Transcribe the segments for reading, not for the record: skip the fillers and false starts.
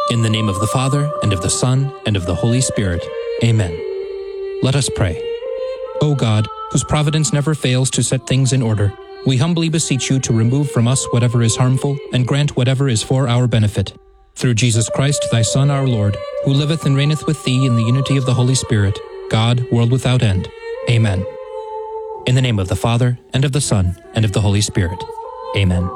In the name of the Father, and of the Son, and of the Holy Spirit. Amen. Let us pray. O God, whose providence never fails to set things in order, we humbly beseech you to remove from us whatever is harmful, and grant whatever is for our benefit. Through Jesus Christ, thy Son, our Lord, who liveth and reigneth with thee in the unity of the Holy Spirit, God, world without end. Amen. In the name of the Father, and of the Son, and of the Holy Spirit. Amen.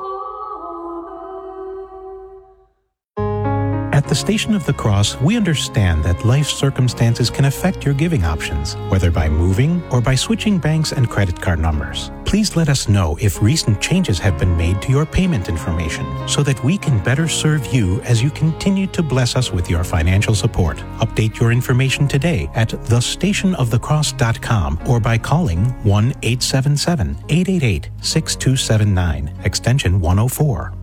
At the Station of the Cross, we understand that life circumstances can affect your giving options, whether by moving or by switching banks and credit card numbers. Please let us know if recent changes have been made to your payment information so that we can better serve you as you continue to bless us with your financial support. Update your information today at thestationofthecross.com or by calling 1-877-888-6279, extension 104.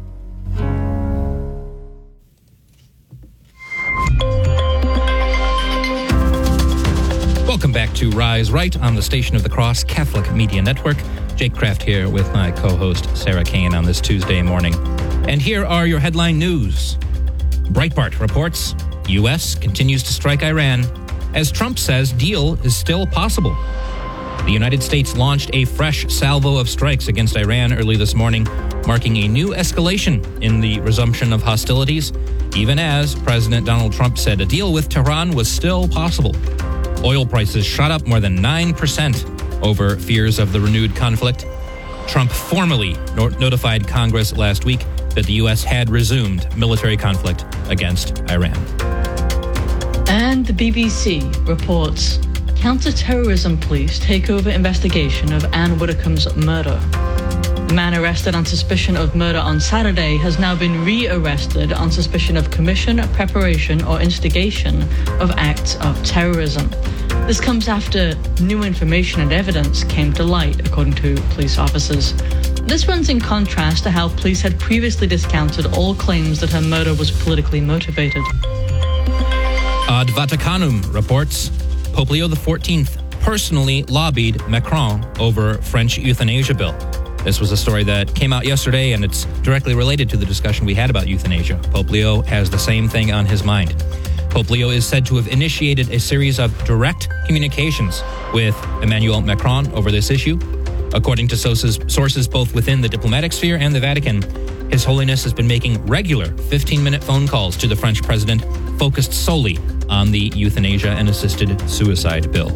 Welcome back to Rise Right on the Station of the Cross Catholic Media Network. Jake Kraft here with my co-host Sarah Kane on this Tuesday morning. And here are your headline news. Breitbart reports, U.S. continues to strike Iran as Trump says deal is still possible. The United States launched a fresh salvo of strikes against Iran early this morning, marking a new escalation in the resumption of hostilities, even as President Donald Trump said a deal with Tehran was still possible. Oil prices shot up more than 9% over fears of the renewed conflict. Trump formally notified Congress last week that the U.S. had resumed military conflict against Iran. And the BBC reports counter-terrorism police take over investigation of Anne Widdecombe's murder. The man arrested on suspicion of murder on Saturday has now been re-arrested on suspicion of commission, preparation, or instigation of acts of terrorism. This comes after new information and evidence came to light, according to police officers. This runs in contrast to how police had previously discounted all claims that her murder was politically motivated. Ad Vaticanum reports Pope Leo XIV personally lobbied Macron over French euthanasia bill. This was a story that came out yesterday, and it's directly related to the discussion we had about euthanasia. Pope Leo has the same thing on his mind. Pope Leo is said to have initiated a series of direct communications with Emmanuel Macron over this issue. According to sources both within the diplomatic sphere and the Vatican, His Holiness has been making regular 15-minute phone calls to the French president focused solely on the euthanasia and assisted suicide bill.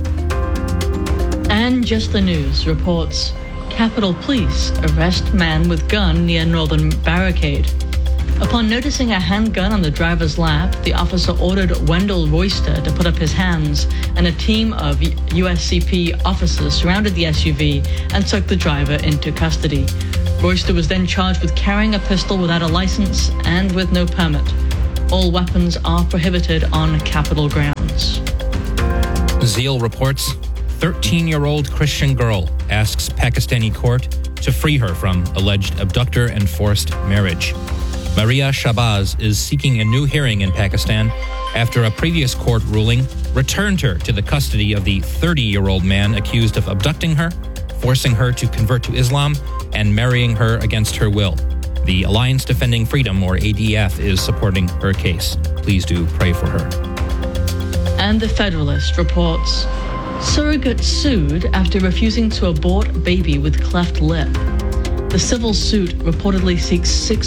And Just the News reports Capitol Police arrest man with gun near Northern Barricade. Upon noticing a handgun on the driver's lap, the officer ordered Wendell Royster to put up his hands, and a team of USCP officers surrounded the SUV and took the driver into custody. Royster was then charged with carrying a pistol without a license and with no permit. All weapons are prohibited on Capitol grounds. Zeal reports 13-year-old Christian girl asks Pakistani court to free her from alleged abductor and forced marriage. Maria Shabazz is seeking a new hearing in Pakistan after a previous court ruling returned her to the custody of the 30-year-old man accused of abducting her, forcing her to convert to Islam, and marrying her against her will. The Alliance Defending Freedom, or ADF, is supporting her case. Please do pray for her. And the Federalist reports surrogate sued after refusing to abort baby with cleft lip. The civil suit reportedly seeks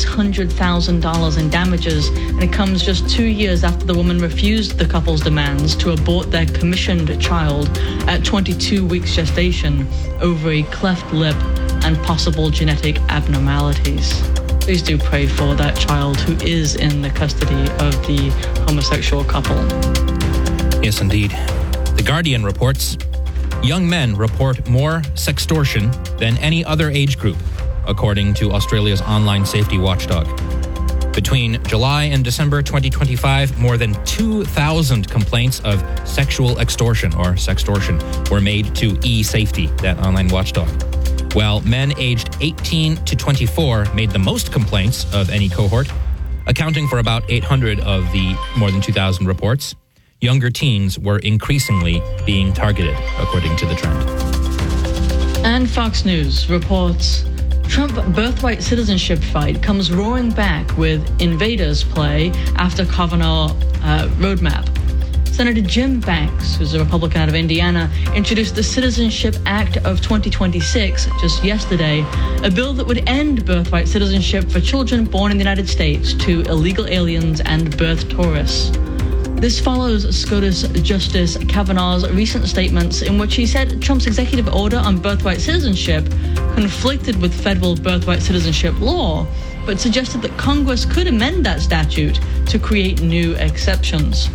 $600,000 in damages, and it comes just 2 years after the woman refused the couple's demands to abort their commissioned child at 22 weeks gestation over a cleft lip and possible genetic abnormalities. Please do pray for that child who is in the custody of the homosexual couple. Yes, indeed. The Guardian reports young men report more sextortion than any other age group, according to Australia's online safety watchdog. Between July and December 2025, more than 2,000 complaints of sexual extortion or sextortion were made to eSafety, that online watchdog. While men aged 18 to 24 made the most complaints of any cohort, accounting for about 800 of the more than 2,000 reports, younger teens were increasingly being targeted, according to the trend. And Fox News reports Trump birthright citizenship fight comes roaring back with invaders play after Kavanaugh roadmap. Senator Jim Banks, who's a Republican out of Indiana, introduced the Citizenship Act of 2026 just yesterday, a bill that would end birthright citizenship for children born in the United States to illegal aliens and birth tourists. This follows SCOTUS Justice Kavanaugh's recent statements in which he said Trump's executive order on birthright citizenship conflicted with federal birthright citizenship law, but suggested that Congress could amend that statute to create new exceptions.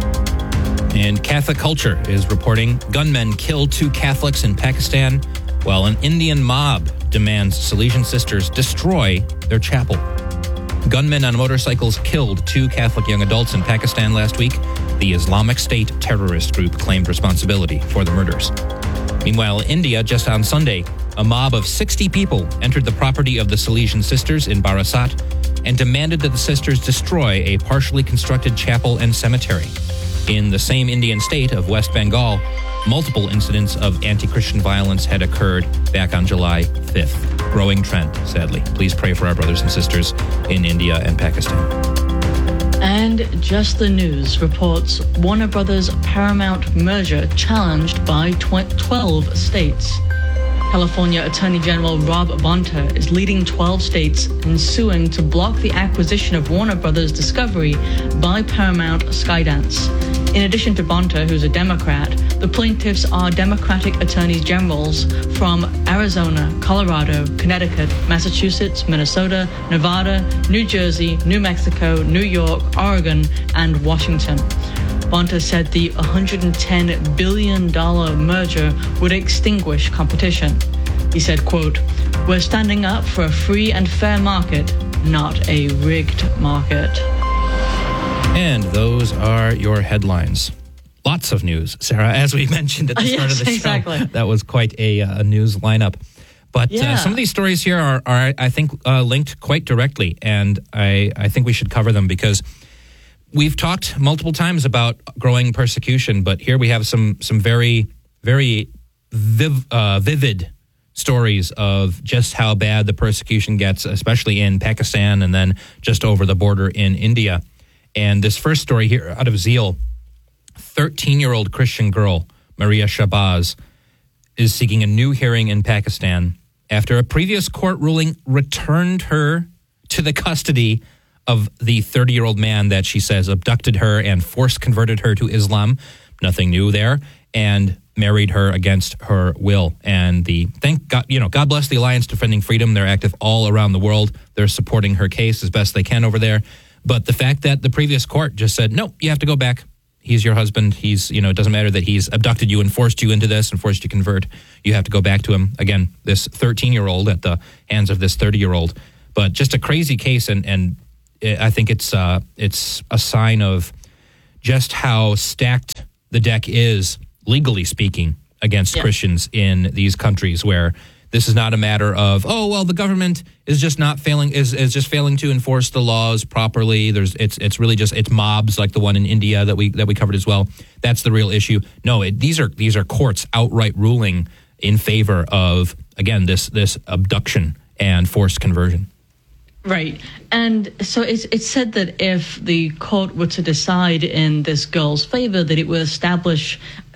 And Catholic Culture is reporting gunmen kill 2 Catholics in Pakistan, while an Indian mob demands Salesian sisters destroy their chapel. Gunmen on motorcycles killed 2 Catholic young adults in Pakistan last week. The Islamic State terrorist group claimed responsibility for the murders. Meanwhile, in India, just on Sunday, a mob of 60 people entered the property of the Salesian sisters in Barasat and demanded that the sisters destroy a partially constructed chapel and cemetery. In the same Indian state of West Bengal, multiple incidents of anti-Christian violence had occurred back on July 5th. Growing trend, sadly. Please pray for our brothers and sisters in India and Pakistan. And Just the News reports Warner Brothers Paramount merger challenged by 12 states. California Attorney General Rob Bonta is leading 12 states in suing to block the acquisition of Warner Brothers Discovery by Paramount Skydance. In addition to Bonta, who's a Democrat, the plaintiffs are Democratic attorneys generals from Arizona, Colorado, Connecticut, Massachusetts, Minnesota, Nevada, New Jersey, New Mexico, New York, Oregon, and Washington. Bonta said the $110 billion merger would extinguish competition. He said, quote, "We're standing up for a free and fair market, not a rigged market." And those are your headlines. Lots of news, Sarah, as we mentioned at the start of the show. Exactly. That was quite a news lineup. But some of these stories here are I think, linked quite directly, and I think we should cover them because we've talked multiple times about growing persecution, but here we have some very, very vivid stories of just how bad the persecution gets, especially in Pakistan and then just over the border in India. And this first story here out of Zeal, 13-year-old Christian girl, Maria Shabazz, is seeking a new hearing in Pakistan after a previous court ruling returned her to the custody of the 30-year-old man that she says abducted her and force-converted her to Islam. Nothing new there. And married her against her will. And thank God, God bless the Alliance Defending Freedom. They're active all around the world. They're supporting her case as best they can over there. But the fact that the previous court just said, no, you have to go back. He's your husband. He's, it doesn't matter that he's abducted you and forced you into this and forced you to convert. You have to go back to him. Again, this 13-year-old at the hands of this 30-year-old. But just a crazy case. And I think it's a sign of just how stacked the deck is, legally speaking, against Christians in these countries where this is not a matter of, the government is just not failing to enforce the laws properly. It's really just mobs like the one in India that we covered as well. That's the real issue. No, these are courts outright ruling in favor of, again, this abduction and forced conversion. Right. And so it's said that if the court were to decide in this girl's favor, that it would establish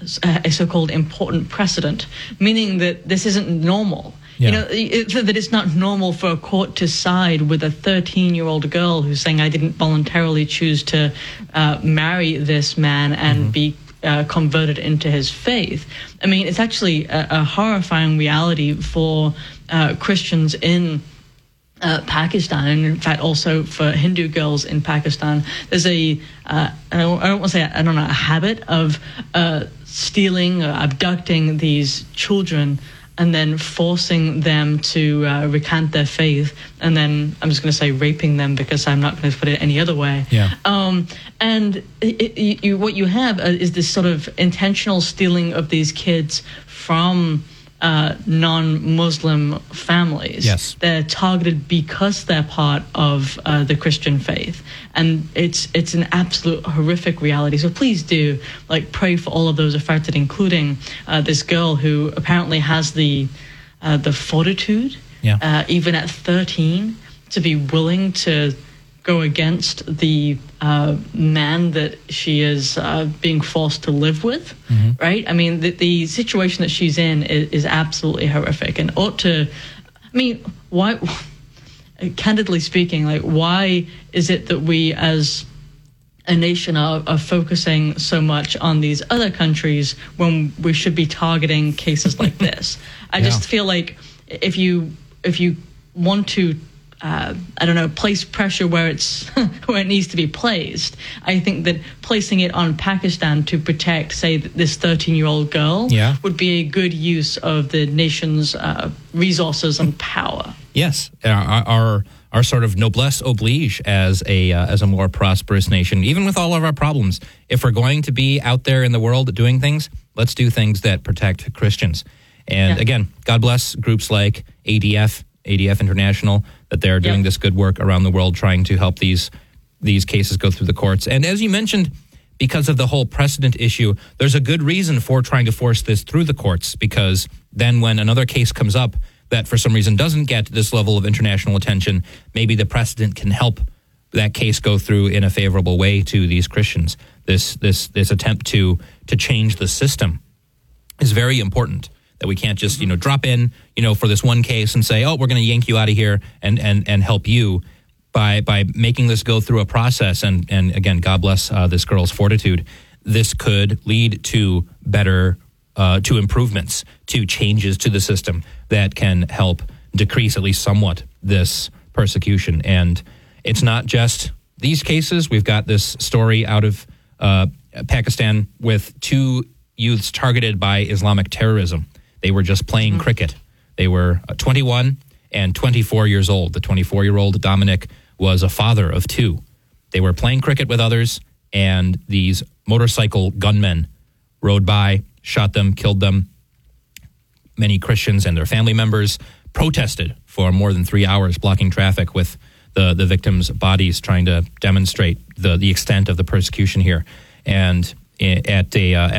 a so-called important precedent, meaning that this isn't normal. Yeah. That it's not normal for a court to side with a 13-year-old girl who's saying, I didn't voluntarily choose to marry this man and be converted into his faith. I mean, it's actually a horrifying reality for Christians in Pakistan, and in fact also for Hindu girls in Pakistan. There's I don't want to say, a habit of stealing or abducting these children and then forcing them to recant their faith, and then I'm just going to say raping them because I'm not going to put it any other way. Yeah. And what you have is this sort of intentional stealing of these kids from non-Muslim families. Yes. They're targeted because they're part of the Christian faith. And it's an absolute horrific reality. So please do pray for all of those affected, including this girl who apparently has the fortitude even at 13, to be willing to go against the man that she is being forced to live with, right? I mean, the situation that she's in is absolutely horrific and ought to, I mean, why, candidly speaking, like, why is it that we as a nation are focusing so much on these other countries when we should be targeting cases like this? I just feel like if you want to, place pressure where where it needs to be placed, I think that placing it on Pakistan to protect, say, this 13-year-old girl would be a good use of the nation's resources and power. Yes, our sort of noblesse oblige as a more prosperous nation, even with all of our problems. If we're going to be out there in the world doing things, let's do things that protect Christians. And again, God bless groups like ADF International, that they're doing this good work around the world, trying to help these cases go through the courts. And as you mentioned, because of the whole precedent issue, there's a good reason for trying to force this through the courts, because then when another case comes up that for some reason doesn't get this level of international attention, maybe the precedent can help that case go through in a favorable way to these Christians. This attempt to change the system is very important. That we can't just, drop in, for this one case and say, oh, we're going to yank you out of here and help you by making this go through a process. And again, God bless this girl's fortitude. This could lead to better, to improvements, to changes to the system that can help decrease at least somewhat this persecution. And it's not just these cases. We've got this story out of Pakistan with 2 youths targeted by Islamic terrorism. They were just playing cricket. They were 21 and 24 years old. The 24-year-old Dominic was a father of 2. They were playing cricket with others, and these motorcycle gunmen rode by, shot them, killed them. Many Christians and their family members protested for more than 3 hours, blocking traffic with the victims' bodies, trying to demonstrate the extent of the persecution here. And at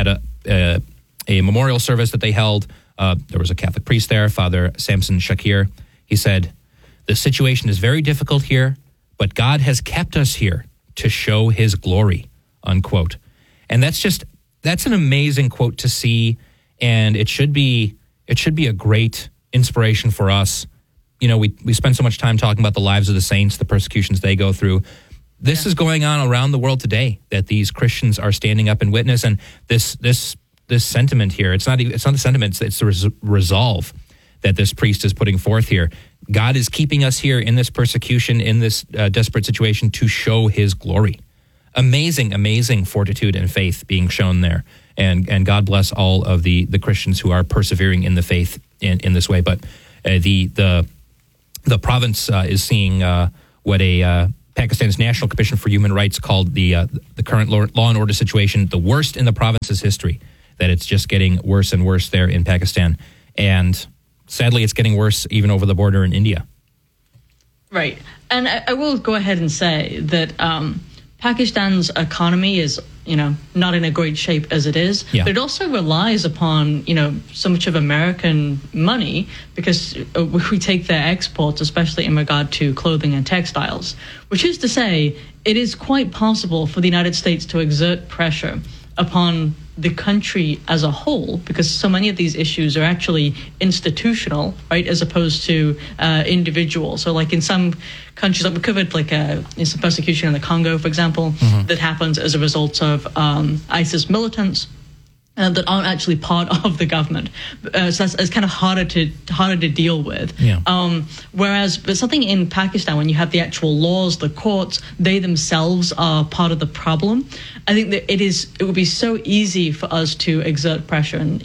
a memorial service that they held, there was a Catholic priest there, Father Samson Shakir. He said, "The situation is very difficult here, but God has kept us here to show his glory," unquote. And that's an amazing quote to see, and it should be a great inspiration for us. We spend so much time talking about the lives of the saints, the persecutions they go through. This is going on around the world today, that these Christians are standing up in witness, and this sentiment here, it's not the sentiment, it's the resolve that this priest is putting forth here. God is keeping us here in this persecution, in this desperate situation, to show his glory. Amazing fortitude and faith being shown there. And God bless all of the Christians who are persevering in the faith in this way. But the province is seeing what Pakistan's National Commission for Human Rights called the current law and order situation the worst in the province's history. That it's just getting worse and worse there in Pakistan. And sadly, it's getting worse even over the border in India. Right. And I will go ahead and say that Pakistan's economy is, not in a great shape as it is. Yeah. But it also relies upon, so much of American money, because we take their exports, especially in regard to clothing and textiles, which is to say, it is quite possible for the United States to exert pressure upon the country as a whole, because so many of these issues are actually institutional, right, as opposed to individual. So like in some countries, like we covered some persecution in the Congo, for example, that happens as a result of ISIS militants that aren't actually part of the government. So that's kind of harder to deal with. Yeah. Whereas, but something in Pakistan, when you have the actual laws, the courts, they themselves are part of the problem. I think that it would be so easy for us to exert pressure. And,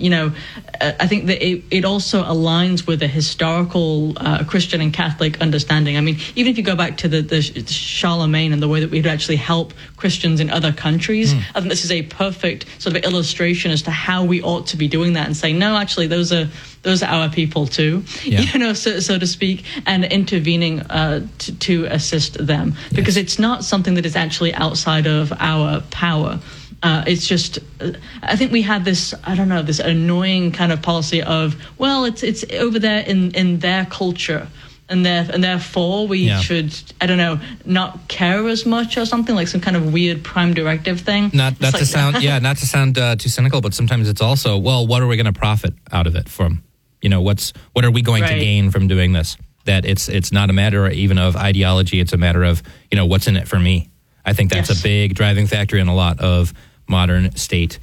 I think that it also aligns with a historical Christian and Catholic understanding. I mean, even if you go back to the Charlemagne and the way that we would actually help Christians in other countries, I think this is a perfect sort of illustration as to how we ought to be doing that and saying, no, actually, those are our people too, so to speak, and intervening to assist them, because it's not something that is actually outside of our power. It's just, I think we have this, I don't know, this annoying kind of policy of, well, it's over there in their culture. And therefore we should, I don't know, not care as much or something, like some kind of weird prime directive thing. Not to sound too cynical, but sometimes it's also, well, what are we going to profit out of it from? What are we going to gain from doing this? That it's not a matter even of ideology. It's a matter of, what's in it for me. I think that's a big driving factor in a lot of modern state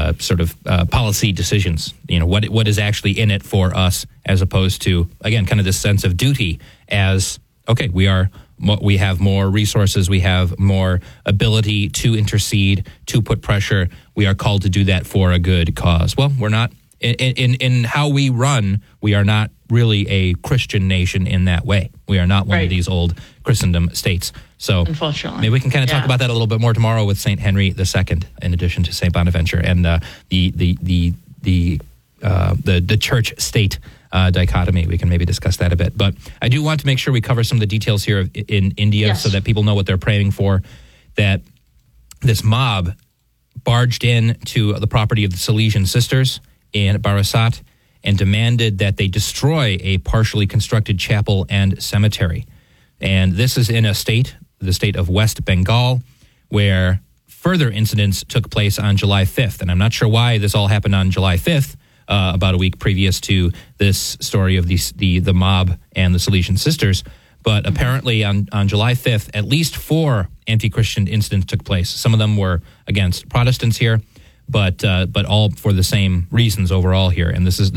policy decisions. What is actually in it for us, as opposed to, again, kind of this sense of duty as, okay, we have more resources, we have more ability to intercede, to put pressure. We are called to do that for a good cause. Well, we're not in how we run. We are not really a Christian nation in that way. We are not one of these old Christendom states. So unfortunately, maybe we can kind of talk about that a little bit more tomorrow with St. Henry II, in addition to St. Bonaventure, and the church-state dichotomy. We can maybe discuss that a bit. But I do want to make sure we cover some of the details here in India, so that people know what they're praying for. That this mob barged in to the property of the Salesian Sisters in Barasat and demanded that they destroy a partially constructed chapel and cemetery. And this is in the state of West Bengal, where further incidents took place on July 5th. And I'm not sure why this all happened on July 5th, about a week previous to this story of the mob and the Salesian Sisters. But apparently on July 5th, at least 4 anti-Christian incidents took place. Some of them were against Protestants here, but all for the same reasons overall here. And this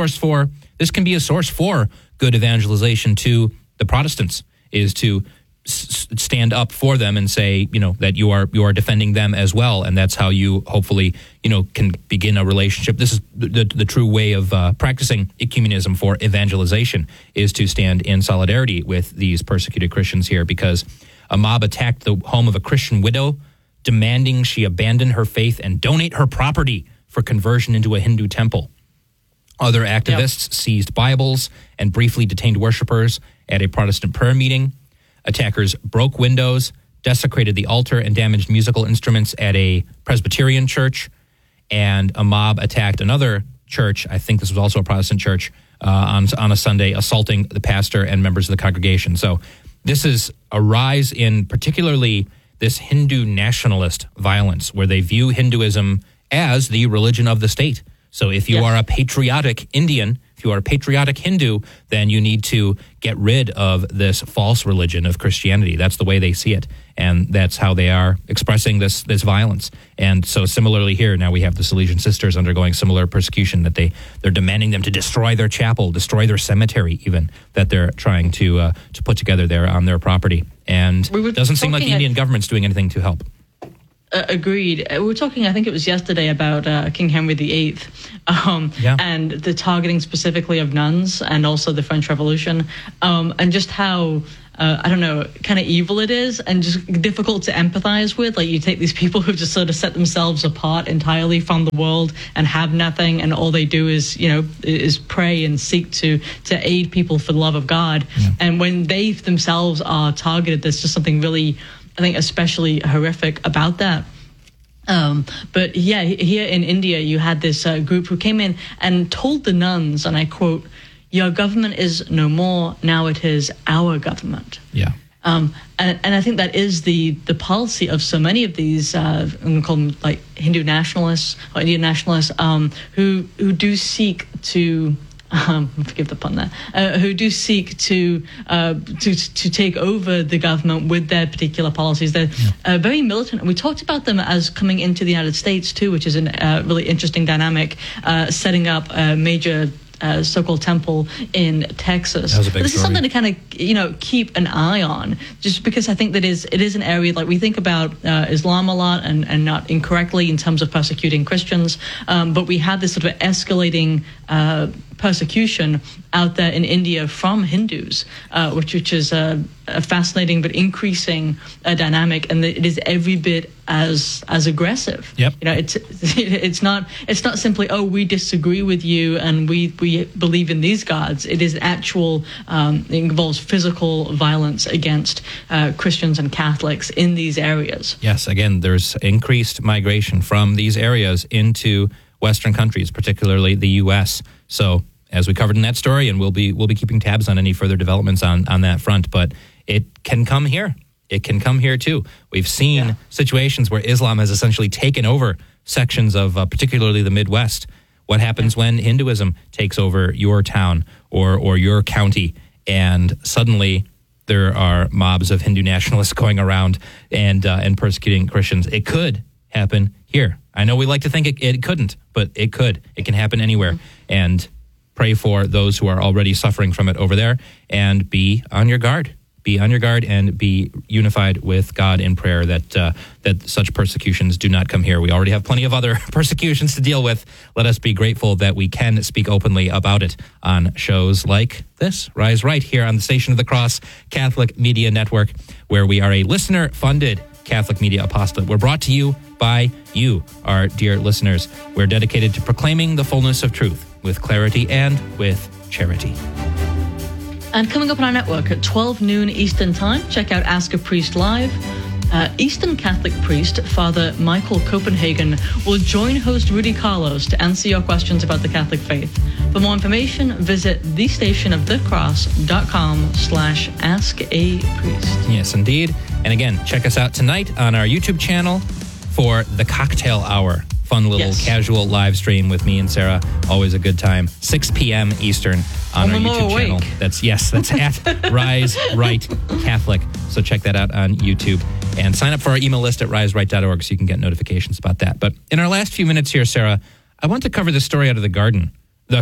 can be a source for good evangelization to the Protestants, is to stand up for them and say, that you are defending them as well, and that's how you hopefully, can begin a relationship. This is the true way of practicing ecumenism for evangelization, is to stand in solidarity with these persecuted Christians here, because a mob attacked the home of a Christian widow, demanding she abandon her faith and donate her property for conversion into a Hindu temple. Other activists seized Bibles and briefly detained worshipers at a Protestant prayer meeting. Attackers broke windows, desecrated the altar, and damaged musical instruments at a Presbyterian church. And a mob attacked another church, I think this was also a Protestant church, on a Sunday, assaulting the pastor and members of the congregation. So this is a rise in particularly this Hindu nationalist violence, where they view Hinduism as the religion of the state. So if you are a patriotic Indian, if you are a patriotic Hindu, then you need to get rid of this false religion of Christianity. That's the way they see it. And that's how they are expressing this violence. And so similarly here, now we have the Salesian Sisters undergoing similar persecution, that they're demanding them to destroy their chapel, destroy their cemetery even, that they're trying to put together there on their property. And it doesn't seem like the Indian government's doing anything to help. Agreed. We were talking, I think it was yesterday, about King Henry VIII, and the targeting specifically of nuns, and also the French Revolution, and just how, I don't know, kind of evil it is, and just difficult to empathize with. Like, you take these people who just sort of set themselves apart entirely from the world and have nothing, and all they do is, is pray and seek to aid people for the love of God. Yeah. And when they themselves are targeted, there's just something really, I think, especially horrific about that. But yeah, here in India, you had this group who came in and told the nuns, and I quote, "Your government is no more, now it is our government." Yeah. And I think that is the policy of so many of these, I'm going to call them like Hindu nationalists or Indian nationalists, who do seek to, forgive the pun there, who do seek to take over the government with their particular policies. They're very militant, and we talked about them as coming into the United States too, which is a really interesting dynamic, setting up a major so-called temple in Texas. That was a big this story. is something to kind of keep an eye on, just because I think that it is an area, like, we think about Islam a lot, and not incorrectly in terms of persecuting Christians, but we have this sort of escalating persecution out there in India from Hindus, which is a fascinating but increasing dynamic, and it is every bit as aggressive. Yep. It's not simply, we disagree with you and we believe in these gods. It is actual. It involves physical violence against Christians and Catholics in these areas. Yes, again, there's increased migration from these areas into Western countries, particularly the U.S. So, as we covered in that story, and we'll be keeping tabs on any further developments on that front, but it can come here. It can come here too. We've seen situations where Islam has essentially taken over sections of particularly the Midwest. What happens when Hinduism takes over your town or your county, and suddenly there are mobs of Hindu nationalists going around and persecuting Christians? It could happen here. I know we like to think it couldn't, but it could. It can happen anywhere. And pray for those who are already suffering from it over there, and be on your guard. Be on your guard and be unified with God in prayer that such persecutions do not come here. We already have plenty of other persecutions to deal with. Let us be grateful that we can speak openly about it on shows like this, Rise Right, here on the Station of the Cross Catholic Media Network, where we are a listener-funded Catholic media apostolate. We're brought to you by you, our dear listeners. We're dedicated to proclaiming the fullness of truth with clarity and with charity. And coming up on our network at 12 noon Eastern Time, check out Ask a Priest Live. Eastern Catholic priest Father Michael Copenhagen will join host Rudy Carlos to answer your questions about the Catholic faith. For more information, visit thestationofthecross.com/askapriest. Yes, indeed. And again, check us out tonight on our YouTube channel for the Cocktail Hour. Fun little casual live stream with me and Sarah. Always a good time. 6 p.m. Eastern on our YouTube channel. That's at Rise Right Catholic. So check that out on YouTube. And sign up for our email list at riseright.org so you can get notifications about that. But in our last few minutes here, Sarah, I want to cover this story out of The Guardian. I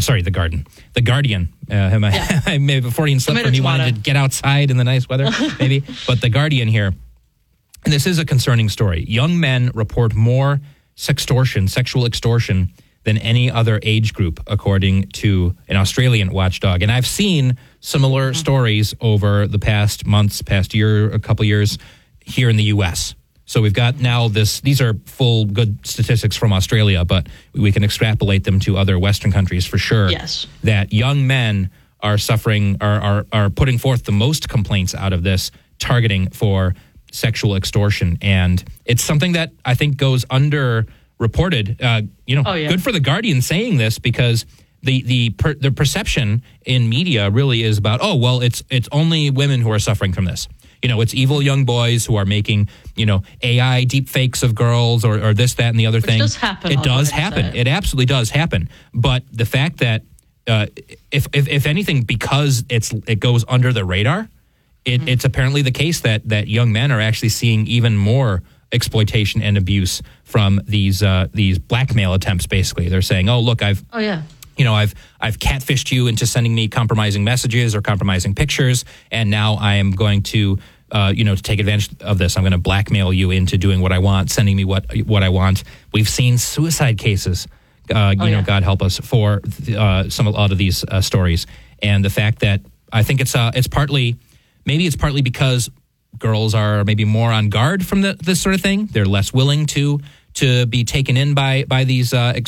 may have a Freudian slip when he wanted to get outside in the nice weather, maybe. But The Guardian here, and this is a concerning story. Young men report more sexual extortion than any other age group, according to an Australian watchdog. And I've seen similar stories over the past months, past year, a couple years here in the U.S. So we've got now these are full good statistics from Australia, but we can extrapolate them to other Western countries for sure. Yes. That young men are suffering, are putting forth the most complaints out of this targeting for sexual extortion. And it's something that I think goes underreported. Good for The Guardian saying this, because the perception in media really is about, it's only women who are suffering from this. It's evil young boys who are making, AI deep fakes of girls or this, that, and the other thing. Does happen. It does happen. It absolutely does happen. But the fact that if anything, because it goes under the radar, it's apparently the case that young men are actually seeing even more exploitation and abuse from these blackmail attempts. Basically, they're saying, "Oh, look, I've catfished you into sending me compromising messages or compromising pictures, and now I am going to, to take advantage of this. I'm going to blackmail you into doing what I want, sending me what I want." We've seen suicide cases. God help us, for a lot of these stories, and the fact that I think it's partly because girls are maybe more on guard from this sort of thing. They're less willing to be taken in by these